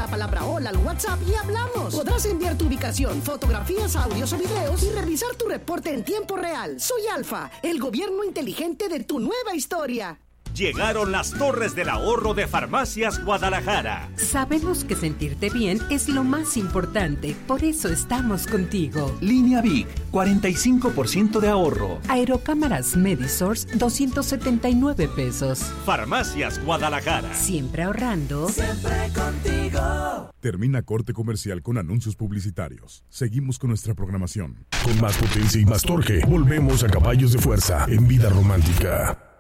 la palabra hola al WhatsApp y hablamos. Podrás enviar tu ubicación, fotografías, audios o videos y revisar tu reporte en tiempo real. Soy Alfa, el gobierno inteligente de tu nueva historia. Llegaron las torres del ahorro de Farmacias Guadalajara. Sabemos que sentirte bien es lo más importante, por eso estamos contigo. Línea Big, 45% de ahorro. Aerocámaras Medisource, 279 pesos. Farmacias Guadalajara. Siempre ahorrando. Siempre contigo. Termina corte comercial con anuncios publicitarios. Seguimos con nuestra programación. Con más potencia y más torque, volvemos a Caballos de Fuerza en Vida Romántica.